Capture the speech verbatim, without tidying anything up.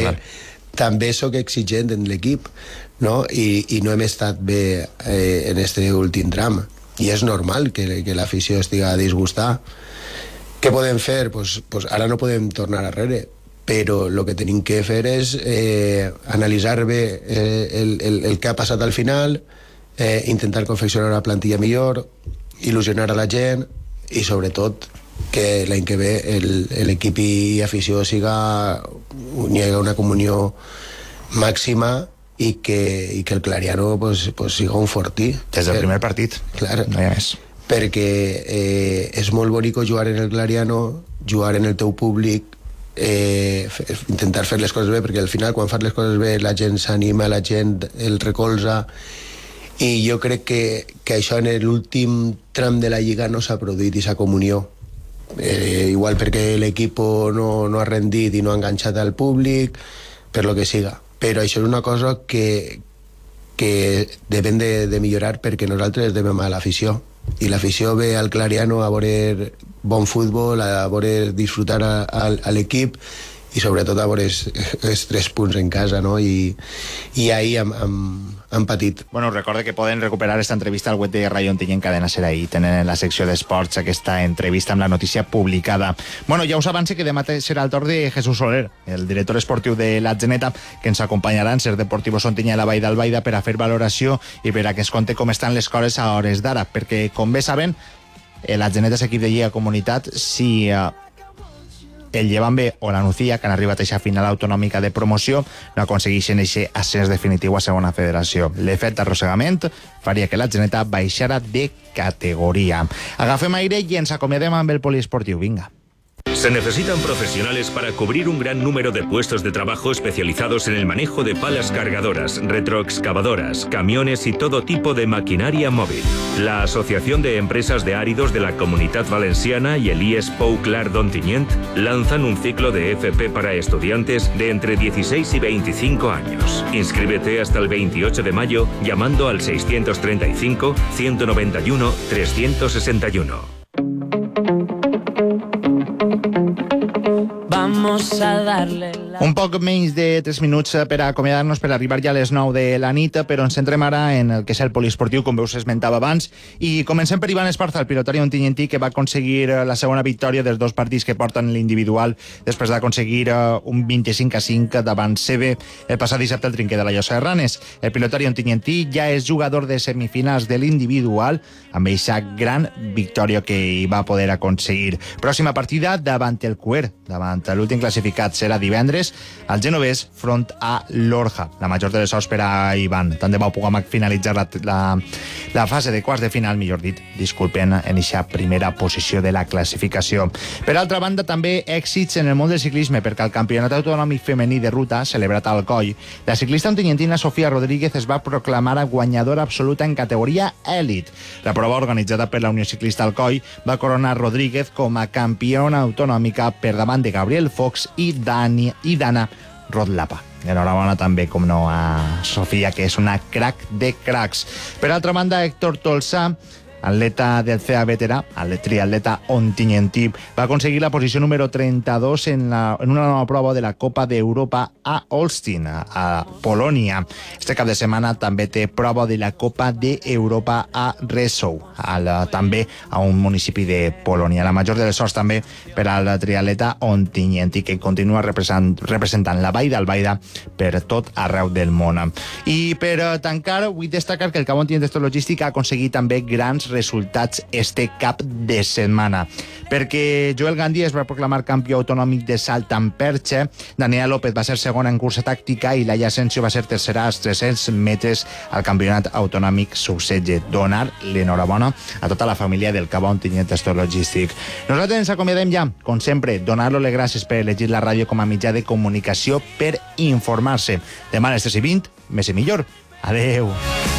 també sóc exigent en l'equip, no? I, i no hem estat bé eh, en este últim tram. I és normal que, que l'afició estigui disgustada. Què podem fer? Pues, pues ara no podem tornar arrere, però el que tenim que fer és eh, analitzar bé eh, el, el, el que ha passat al final, eh, intentar confeccionar una plantilla millor, il·lusionar a la gent i, sobretot, que l'any que ve l'equip i afició siga hi hagi una comunió màxima i que, i que el Clariano pues, pues siga un fortí. Des del primer partit. Clar, no hi ha més. Perquè eh, és molt bonic jugar en el Clariano, jugar en el teu públic, eh, f- intentar fer les coses bé, perquè al final quan fas les coses bé la gent s'anima, la gent el recolza, i jo crec que, que això en l'últim tram de la Lliga no s'ha produït, i s'ha comunió. Eh, igual perquè l'equip no, no ha rendit i no ha enganxat al públic, per lo que siga. Però això és una cosa que, que devem de, de millorar, perquè nosaltres devem a l'afició. I l'afició ve al Clariano a veure bon futbol, a veure disfrutar a, a, a l'equip, i sobretot a veure els, els tres punts en casa, no? I, i ahir hem, hem, hem patit. Bueno, recorde que poden recuperar esta entrevista al web de Rayo Ontinyent Cadena Ser. Ahí tenen en la secció d'esports aquesta entrevista amb la notícia publicada. Bueno, ja us avance que demà serà el torn de Jesús Soler, el director esportiu de l'Atzeneta, que ens acompanyarà en Ser Deportivos Ontinyent a la Vall d'Albaida per a fer valoració i per a que es conte com estan les coses a hores d'ara, perquè, com bé saben, l'Atzeneta és equip de Lliga Comunitat. Si eh, el Llevant B o la Nucía, que han arribat a aquesta final autonòmica de promoció, no aconsegueixen aquest ascens definitiu a segona federació. L'efecte arrossegament faria que l'Atzeneta baixara de categoria. Agafem aire i ens acomiadem amb el poliesportiu. Vinga. Se necesitan profesionales para cubrir un gran número de puestos de trabajo especializados en el manejo de palas cargadoras, retroexcavadoras, camiones y todo tipo de maquinaria móvil. La Asociación de Empresas de Áridos de la Comunidad Valenciana y el I E S Pou Clar d'Ontinyent lanzan un ciclo de F P para estudiantes de entre dieciséis y veinticinco años. Inscríbete hasta el veintiocho de mayo llamando al seiscientos treinta y cinco, ciento noventa y uno, trescientos sesenta y uno. Vamos a darle la... Un poc menys de tres minuts per a acomiadar-nos, per arribar ja a les nou de la nit, però ens centrem ara en el que és el poliesportiu, com us esmentava abans, i comencem per Iván Esparza, el pilotari ontinyentí, que va aconseguir la segona victòria dels dos partits que porten l'individual després d'aconseguir un vint-i-cinc a cinc davant C B el passat dissabte al Trinquer de la Llosa de Ranes. El pilotari ontinyentí ja és jugador de semifinals de l'individual amb aquesta gran victòria que hi va poder aconseguir. Pròxima partida davant el Cuer, davant l'últim classificat, serà divendres al genovès front a l'Orja. La major de les sorts per a Iván. Tant de bo puguem finalitzar la, la, la fase de quarts de final, millor dit, disculpen, en aquesta primera posició de la classificació. Per altra banda, també èxits en el món del ciclisme, perquè el Campionat Autonòmic Femení de Ruta, celebrat al Coll, la ciclista ontinyentina Sofía Rodríguez es va proclamar guanyadora absoluta en categoria èlit. La prova organitzada per la Unió Ciclista Alcoi va coronar Rodríguez com a campiona autonòmica per davant de Gabriel Fox i, Dani, i Dana Rodlapa. Enhorabona també, com no, a Sofia, que és una crac de cracs. Per altra banda, Héctor Tolsà, atleta del C E A veterà, el triatleta ontinyentí, va aconseguir la posició número trenta-dos en, la, en una nova prova de la Copa d'Europa a Olsztyn, a Polònia. Este cap de setmana també té prova de la Copa d'Europa a Rzeszów, també a un municipi de Polònia. La major de les sorts també per al triatleta ontinyentí, que continua representant, representant la Vall d'Albaida per tot arreu del món. I per tancar, vull destacar que el Cabo Ontinyent Logístic ha aconseguit també grans resultats este cap de setmana, perquè Joel Gandhi es va proclamar campió autonòmic de salt amb perxa, Daniela López va ser segona en cursa tàctica i Laia Asensio va ser tercera als tres-cents metres al campionat autonòmic sub-setze. Donar l'enhorabona a tota la família del Cabo Ontinyent Logístic. Nosaltres ens acomiadem ja, com sempre, donar-lo les gràcies per elegir la ràdio com a mitjà de comunicació per informar-se. Demà a les tres i vint, més i millor. Adeu.